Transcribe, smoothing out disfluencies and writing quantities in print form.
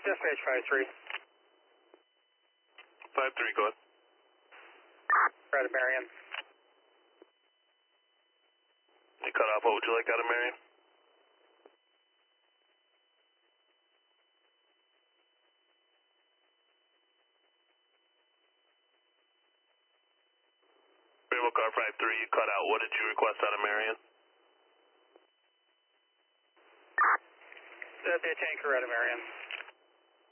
Dispatch 5-3. 5-3, go ahead. Out of Marion. You cut off. What would you like out of Marion? Rainbow Car 5-3, you cut out. What did you request out of Marion? Dispatch Anchor out of Marion.